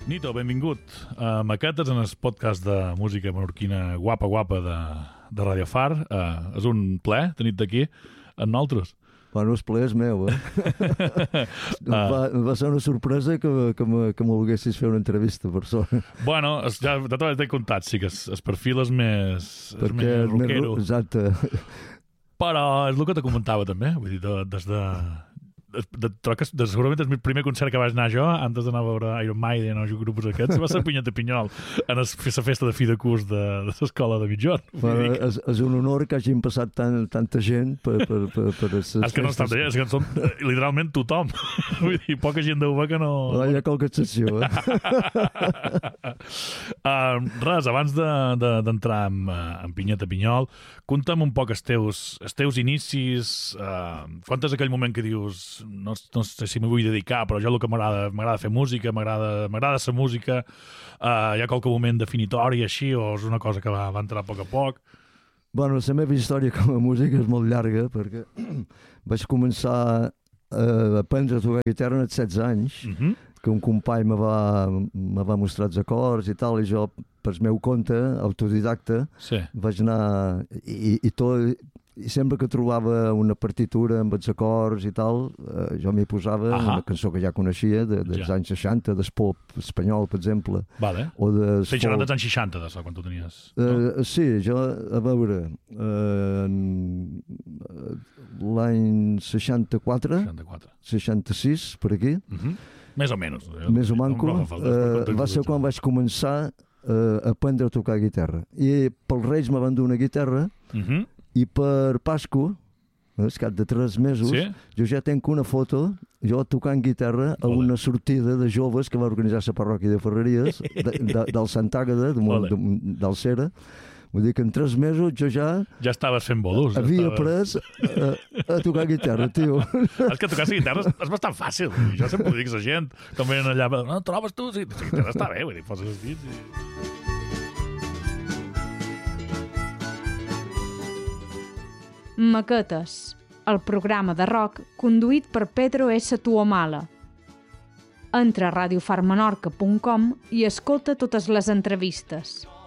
Nito, benvingut a Maquetes, en el podcast de música menorquina guapa de Radio Far. És un plaer tenir-te aquí amb nosaltres. Bueno, el plaer és meu, va ser una sorpresa que me volguessis fer una entrevista per sort. Bueno, ja de tot t'he contat, sí que el perfil és més rockero. Exacte. Però és el que te comentava també, vull dir, des de segurament el primer concert que vaig anar jo antes d'anar a veure Iron Maiden o grups aquests va ser Pinyata Pinyol en la festa de fi de curs de l'escola de mitjon. És un honor que hagin passat tanta gent per les és que no estan d'allà, és que són literalment tothom. Vull dir, poca gent deu que no... Hi ha qualque excepció, Res, abans d'entrar en Pinyata Pinyol, conta'm un poc els teus inicis, quan és aquell moment que dius no sé si m'hi vull dedicar, però jo el que m'agrada fer música, m'agrada ser música, hi ha qualque moment definitori així, o és una cosa que va entrar a poc? Bueno, la meva història com a música és molt llarga, perquè vaig començar a aprendre a tocar guitarra als 16 anys, que un company me va mostrar els acords i tal, i jo, per meu compte, autodidacta, vaig anar i sempre que trobava una partitura amb els acords i tal, jo m'hi posava una cançó que ja coneixia dels anys 60, del pop espanyol, per exemple. Vale. Tens xerrat dels anys 60, de quan tu tenies. Sí, jo, a veure, l'any 64, 66, per aquí. Més o menys. Més o manco. Va ser quan vaig començar a aprendre a tocar guitarra. I pels Reis me van donar una guitarra, i per Pasco, al cap de 3 mesos, jo ja tenc una foto, jo tocant guitarra a una sortida de joves que va organitzar la parròquia de Ferreries, del Sant Àgueda, del Cera. Vull dir que en 3 mesos jo ja... Ja estaves fent bolos. Havia après a tocar guitarra, tio. És que tocar la guitarra és bastant fàcil. Jo sempre ho dic a la gent, com venen allà, no, trobes tu? La guitarra està bé, vull dir, poses els dits i... Maquetes, el programa de rock conduït per Pedro S. Tuomala. Entra a radiofarmenorca.com i escolta totes les entrevistes.